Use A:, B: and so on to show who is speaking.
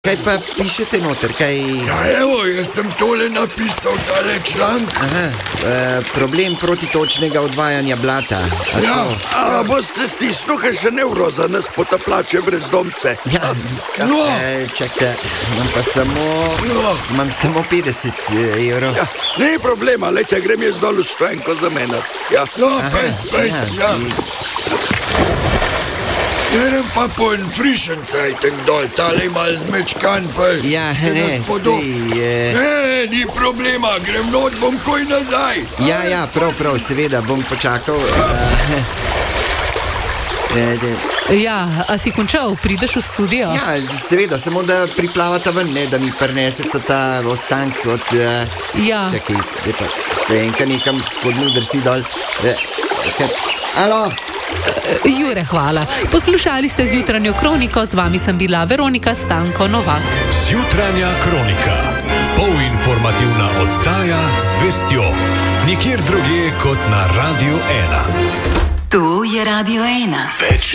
A: Kaj pa pišete noter, kaj...
B: Ja, evo, jaz sem tole napisal, tale članek.
A: Problem protitočnega odvajanja blata.
C: Boste stisnil, kaj še nevroza nas potaplače brezdomce.
A: Čakaj, imam samo 50 evrov.
C: Ja, ne problema, lejte, grem jaz dol v Stojenko za mene.
B: Grem pa po en frišen cajtek dol, tale mal zmečkan, pa se nas podob. Ni problema, grem not, bom koj nazaj.
A: Prav, seveda, bom počakal.
D: A si končal, prideš v studio?
A: Ja, seveda, samo da priplavata ven, ne, da mi prinesete ta ostank od... Čakaj, lepa, Stojenka nekam pod dnu drsi dol. Alo?
D: Jure, hvala. Poslušali ste Zjutranjo kroniko, z vami sem bila Veronika Stanko Novak.
E: Zjutranja kronika. Polinformativna oddaja z vestjo. Nikjer drugje kot na Radio 1.
F: To je Radio 1.